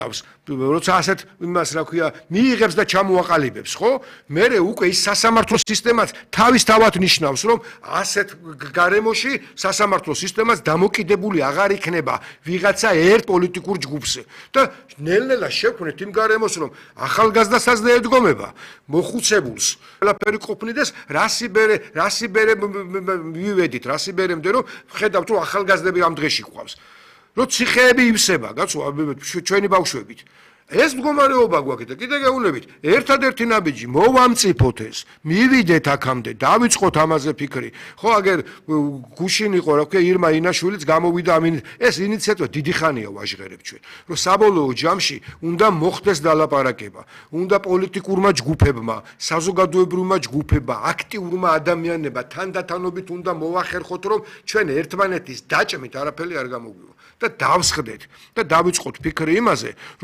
როცა ასეთ იმას რა ქვია მიიღებს და ჩამოაყალიბებს, ხო? მერე უკვე ის სასამართლო სისტემაც თავისთავად ნიშნავს, რომ ასეთ გარემოში სასამართლო სისტემაც დამოკიდებული აღარ იქნება ვიღაცა ერთ პოლიტიკურ ჯგუფზე. და ნელ-ნელა შევქმნით იმ გარემოს, რომ ახალგაზრდასაც დაედგომება, მოხუცებულს, ყველაფერი ყოფნიდეს, რასიბერე მივედით, რასიბერემდე რომ ხედავთ, რომ ახალგაზრდები ამ დღეში ყავს. რო ციხეები ივსება, ჩვენი ბავშვებით. ეს მდგომარეობა გვაქვს და კიდე გეუბნებით, ერთადერთი ნაბიჯი მოვამწიფოთ ეს, მივიდეთ აქამდე, დავიწყოთ ამაზე ფიქრი. ხო, აგერ გუშინ იყო, რა ქვია, ირმა ინაშვილიც გამოვიდა ამ ეს ინიციატივა დიდი ხანია ვაჟღერებ ჩვენ. რომ საბოლოო ჯამში უნდა მოხდეს დალაპარაკება, უნდა პოლიტიკურმა ჯგუფებმა, საზოგადოებრივმა ჯგუფებმა, აქტიურმა ადამიანებმა თანდათანობით უნდა მოახერხოთ, რომ ჩვენ ერთმანეთის დაჭმით არაფერი არ გამოგვივა და დავსხდეთ და დავიწყოთ ფიქრი იმაზე,